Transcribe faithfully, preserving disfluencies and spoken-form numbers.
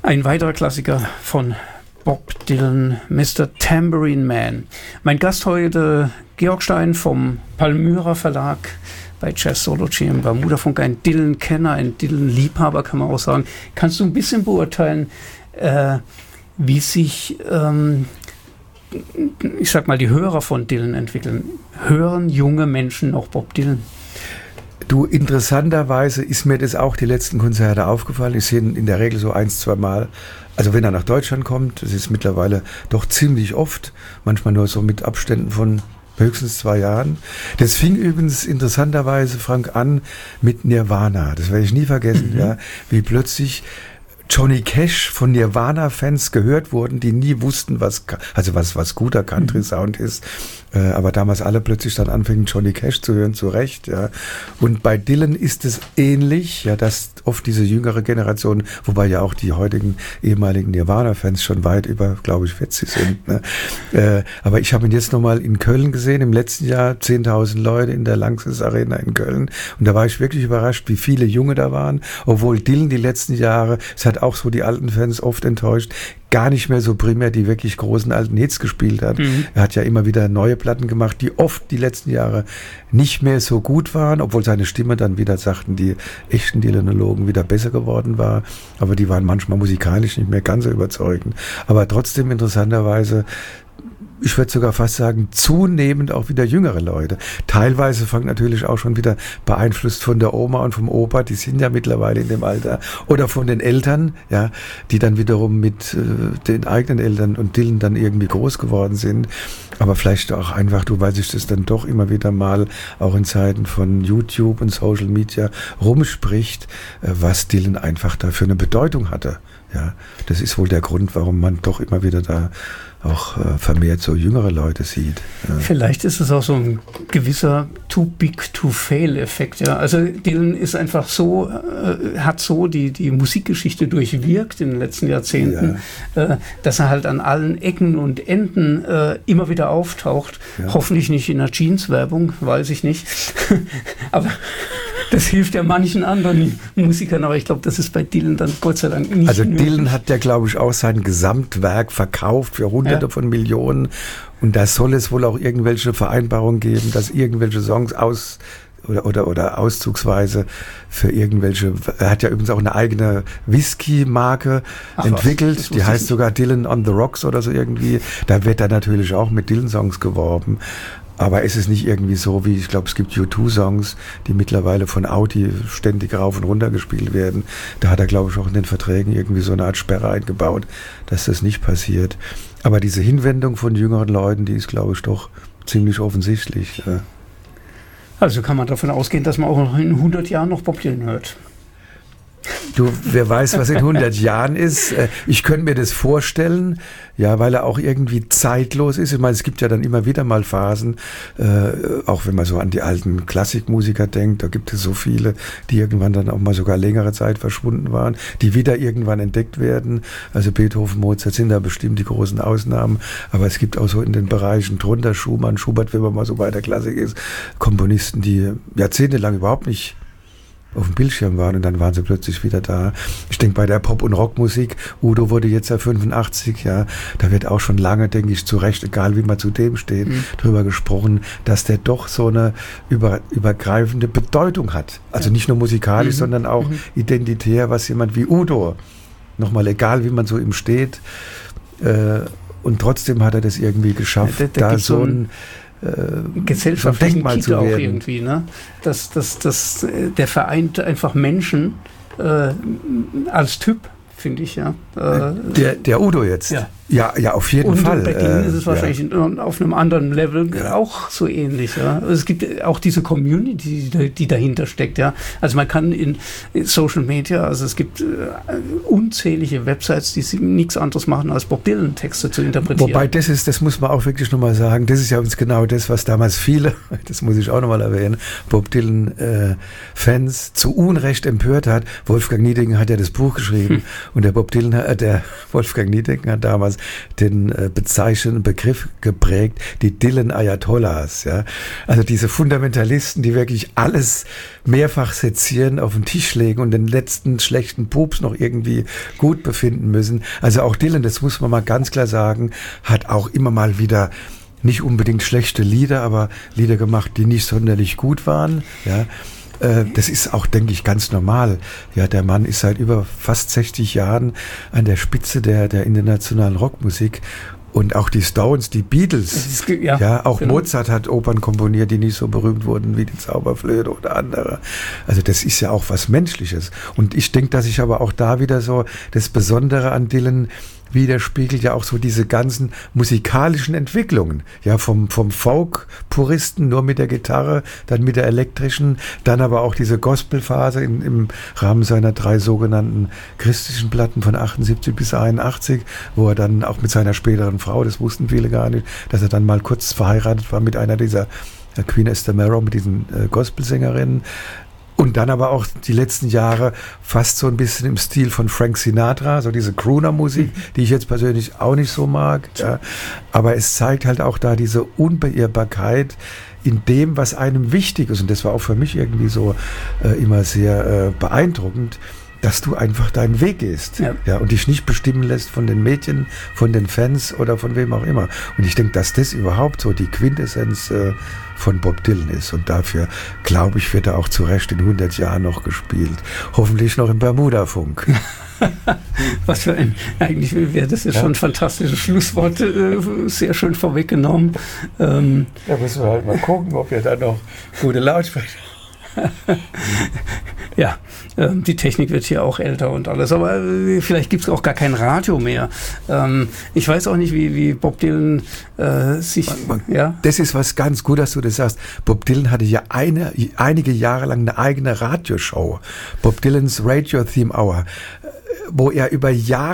Ein weiterer Klassiker von Bob Dylan, Mister Tambourine Man. Mein Gast heute, Georg Stein vom Palmyra Verlag bei Jazz Sology im Bermudafunk, ein Dylan-Kenner, ein Dylan-Liebhaber, kann man auch sagen. Kannst du ein bisschen beurteilen, äh, wie sich, ähm, ich sag mal, die Hörer von Dylan entwickeln? Hören junge Menschen noch Bob Dylan? Du, interessanterweise ist mir das auch die letzten Konzerte aufgefallen. Ich sehe ihn in der Regel so eins, zwei Mal. Also wenn er nach Deutschland kommt, das ist mittlerweile doch ziemlich oft, manchmal nur so mit Abständen von höchstens zwei Jahren. Das fing übrigens interessanterweise, Frank, an mit Nirvana. Das werde ich nie vergessen, mhm. ja, wie plötzlich Johnny Cash von Nirvana-Fans gehört wurden, die nie wussten, was, also was, was guter Country-Sound ist. Äh, aber damals alle plötzlich dann anfingen, Johnny Cash zu hören, zu Recht, ja. Und bei Dylan ist es ähnlich, ja, dass oft diese jüngere Generation, wobei ja auch die heutigen ehemaligen Nirvana-Fans schon weit über, glaube ich, vierzig sind, ne? Äh, aber ich habe ihn jetzt nochmal in Köln gesehen, im letzten Jahr, zehntausend Leute in der Lanxess Arena in Köln. Und da war ich wirklich überrascht, wie viele Junge da waren, obwohl Dylan die letzten Jahre, es hat auch so die alten Fans oft enttäuscht, gar nicht mehr so primär die wirklich großen alten Hits gespielt hat. Mhm. Er hat ja immer wieder neue Platten gemacht, die oft die letzten Jahre nicht mehr so gut waren, obwohl seine Stimme dann wieder, sagten die echten Dylanologen, wieder besser geworden war. Aber die waren manchmal musikalisch nicht mehr ganz so überzeugend. Aber trotzdem interessanterweise, ich würde sogar fast sagen, zunehmend auch wieder jüngere Leute. Teilweise fangen natürlich auch schon wieder beeinflusst von der Oma und vom Opa, die sind ja mittlerweile in dem Alter, oder von den Eltern, ja, die dann wiederum mit äh, den eigenen Eltern und Dylan dann irgendwie groß geworden sind. Aber vielleicht auch einfach, du, weil sich das dann doch immer wieder mal auch in Zeiten von YouTube und Social Media rumspricht, äh, was Dylan einfach da für eine Bedeutung hatte. Ja, das ist wohl der Grund, warum man doch immer wieder da auch äh, vermehrt so jüngere Leute sieht. Ja. Vielleicht ist es auch so ein gewisser too big to fail Effekt. Ja. Also Dylan ist einfach so, äh, hat so die, die Musikgeschichte durchwirkt in den letzten Jahrzehnten, ja. äh, dass er halt an allen Ecken und Enden äh, immer wieder auftaucht. Ja. Hoffentlich nicht in einer Jeans-Werbung, weiß ich nicht. Aber das hilft ja manchen anderen Musikern, aber ich glaube, das ist bei Dylan dann Gott sei Dank nicht. Also möglich. Dylan hat ja, glaube ich, auch sein Gesamtwerk verkauft für Hunderte ja. von Millionen. Und da soll es wohl auch irgendwelche Vereinbarungen geben, dass irgendwelche Songs aus oder oder oder auszugsweise für irgendwelche. Er hat ja übrigens auch eine eigene Whisky-Marke Ach, entwickelt. Die heißt sogar Dylan on the Rocks oder so irgendwie. Da wird dann natürlich auch mit Dylan-Songs geworben. Aber es ist nicht irgendwie so, wie ich glaube, es gibt U zwei Songs, die mittlerweile von Audi ständig rauf und runter gespielt werden. Da hat er, glaube ich, auch in den Verträgen irgendwie so eine Art Sperre eingebaut, dass das nicht passiert. Aber diese Hinwendung von jüngeren Leuten, die ist, glaube ich, doch ziemlich offensichtlich. Ja. Also kann man davon ausgehen, dass man auch in hundert Jahren noch Bob Dylan hört. Du, wer weiß, was in hundert Jahren ist. Ich könnte mir das vorstellen, ja, weil er auch irgendwie zeitlos ist. Ich meine, es gibt ja dann immer wieder mal Phasen, äh, auch wenn man so an die alten Klassikmusiker denkt, da gibt es so viele, die irgendwann dann auch mal sogar längere Zeit verschwunden waren, die wieder irgendwann entdeckt werden. Also Beethoven, Mozart sind da bestimmt die großen Ausnahmen, aber es gibt auch so in den Bereichen drunter Schumann, Schubert, wenn man mal so bei der Klassik ist, Komponisten, die jahrzehntelang überhaupt nicht auf dem Bildschirm waren und dann waren sie plötzlich wieder da. Ich denke, bei der Pop- und Rockmusik, Udo wurde jetzt ja fünfundachtzig, ja, da wird auch schon lange, denke ich, zu Recht, egal wie man zu dem steht, mhm. drüber gesprochen, dass der doch so eine über, übergreifende Bedeutung hat. Also ja. nicht nur musikalisch, mhm. sondern auch mhm. identitär, was jemand wie Udo, nochmal egal wie man so ihm steht, äh, und trotzdem hat er das irgendwie geschafft, ja, da, da so ein gesellschaftlichen Titel auch irgendwie, ne? Das, das, das, der vereint einfach Menschen äh, als Typ, finde ich, ja. Äh, der, der Udo jetzt? Ja. Ja, ja, auf jeden und Fall. Und bei Dylan äh, ist es wahrscheinlich ja. auf einem anderen Level ja. auch so ähnlich. Ja. Also es gibt auch diese Community, die, die dahinter steckt. Ja. Also man kann in Social Media, also es gibt äh, unzählige Websites, die nichts anderes machen, als Bob Dylan Texte zu interpretieren. Wobei das ist, das muss man auch wirklich nochmal sagen, das ist ja uns genau das, was damals viele, das muss ich auch nochmal erwähnen, Bob Dylan äh, Fans zu Unrecht empört hat. Wolfgang Niedecken hat ja das Buch geschrieben hm. und der Bob Dylan, äh, der Wolfgang Niedecken hat damals den äh, bezeichnenden Begriff geprägt, die Dylan-Ayatollahs. Ja? Also diese Fundamentalisten, die wirklich alles mehrfach sezieren, auf den Tisch legen und den letzten schlechten Pups noch irgendwie gut befinden müssen. Also auch Dylan, das muss man mal ganz klar sagen, hat auch immer mal wieder nicht unbedingt schlechte Lieder, aber Lieder gemacht, die nicht sonderlich gut waren. Ja, äh, das ist auch, denke ich, ganz normal. Ja, der Mann ist seit über fast sechzig Jahren an der Spitze der, der internationalen Rockmusik. Und auch die Stones, die Beatles, ist, ja, ja, auch genau. Mozart hat Opern komponiert, die nicht so berühmt wurden wie die Zauberflöte oder andere. Also das ist ja auch was Menschliches. Und ich denke, dass ich aber auch da wieder so das Besondere an Dylan widerspiegelt ja auch so diese ganzen musikalischen Entwicklungen. Ja, vom, vom Folk-Puristen nur mit der Gitarre, dann mit der elektrischen, dann aber auch diese Gospel-Phase in, im Rahmen seiner drei sogenannten christlichen Platten von achtundsiebzig bis einundachtzig, wo er dann auch mit seiner späteren Frau, das wussten viele gar nicht, dass er dann mal kurz verheiratet war mit einer dieser äh, Queen Esther Marrow, mit diesen äh, Gospelsängerinnen. Und dann aber auch die letzten Jahre fast so ein bisschen im Stil von Frank Sinatra, so diese Crooner-Musik, die ich jetzt persönlich auch nicht so mag. Ja. Aber es zeigt halt auch da diese Unbeirrbarkeit in dem, was einem wichtig ist. Und das war auch für mich irgendwie so äh, immer sehr äh, beeindruckend, dass du einfach deinen Weg gehst. Ja. Ja, und dich nicht bestimmen lässt von den Medien, von den Fans oder von wem auch immer. Und ich denke, dass das überhaupt so die Quintessenz äh, von Bob Dylan ist. Und dafür, glaube ich, wird er auch zu Recht in hundert Jahren noch gespielt. Hoffentlich noch im Bermuda-Funk. Was für ein, eigentlich wäre das jetzt ja schon fantastische Schlussworte, äh, sehr schön vorweggenommen. Ähm, da müssen wir halt mal gucken, ob wir da noch gute Lautsprecher ja, ähm, die Technik wird hier auch älter und alles, aber äh, vielleicht gibt es auch gar kein Radio mehr. Ähm, ich weiß auch nicht, wie, wie Bob Dylan äh, sich... Man, man, ja? Das ist was ganz gut, dass du das sagst. Bob Dylan hatte ja eine, einige Jahre lang eine eigene Radioshow, Bob Dylans Radio Theme Hour, wo er über Jahre